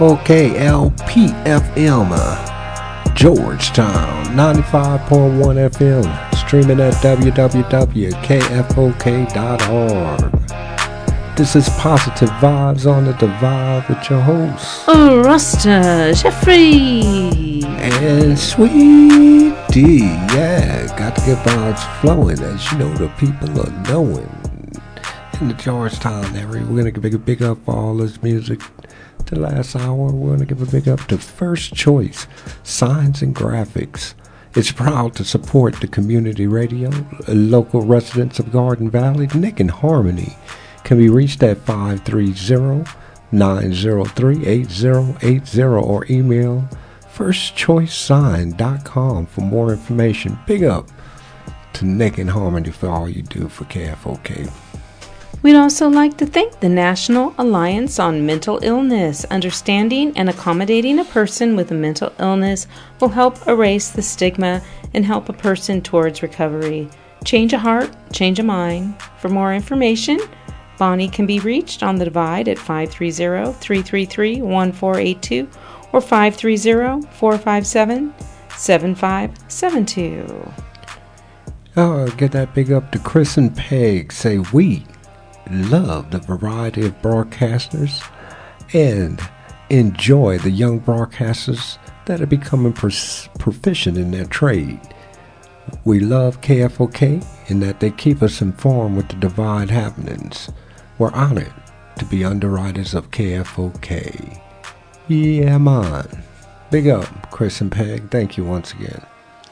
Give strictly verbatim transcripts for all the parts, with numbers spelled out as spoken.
Okay, L P F M, uh, Georgetown, ninety-five point one F M, streaming at w w w dot k f o k dot org. This is Positive Vibes on the Divide with your host, Oh, Rasta Jeffrey and Sweet D. Yeah, got to get vibes flowing, as you know, the people are knowing. In the Georgetown area, we're going to give a big up for all this music. The last hour, we're going to give a big up to First Choice Signs and Graphics. It's proud to support the community radio. Local residents of Garden Valley, Nick and Harmony, can be reached at five three zero, nine zero three, eight zero eight zero or email first choice sign dot com for more information. Big up to Nick and Harmony for all you do for K F O K. We'd also like to thank the National Alliance on Mental Illness. Understanding and accommodating a person with a mental illness will help erase the stigma and help a person towards recovery. Change a heart, change a mind. For more information, Bonnie can be reached on the Divide at five three zero, three three three, one four eight two or five three zero, four five seven, seven five seven two. Oh, get that big up to Chris and Peg. Say we love the variety of broadcasters and enjoy the young broadcasters that are becoming pers- proficient in their trade. We love K F O K in that they keep us informed with the Divide happenings. We're honored to be underwriters of K F O K. Yeah, man. Big up, Chris and Peg. Thank you once again.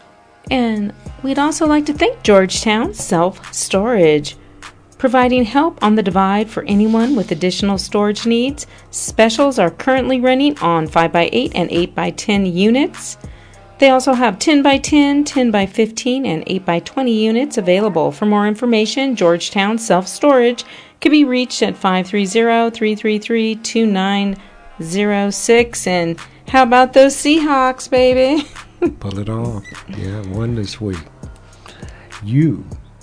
And we'd also like to thank Georgetown Self-Storage, providing help on the Divide for anyone with additional storage needs. Specials are currently running on five by eight and eight by ten units. They also have ten by ten, ten by fifteen, and eight by twenty units available. For more information, Georgetown Self-Storage can be reached at five three zero, three three three, two nine zero six. And how about those Seahawks, baby? Pull it off. Yeah, one this week. You.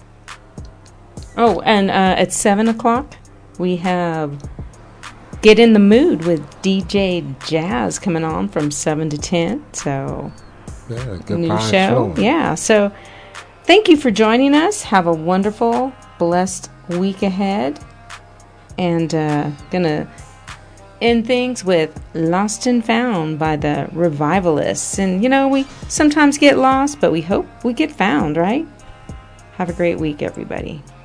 Oh, and uh, at seven o'clock, we have Get in the Mood with D J Jazz coming on from seven to ten. So, yeah, good new show. show. Yeah, so thank you for joining us. Have a wonderful, blessed week ahead. And uh, gonna end things with Lost and Found by the Revivalists. And, you know, we sometimes get lost, but we hope we get found, right? Have a great week, everybody.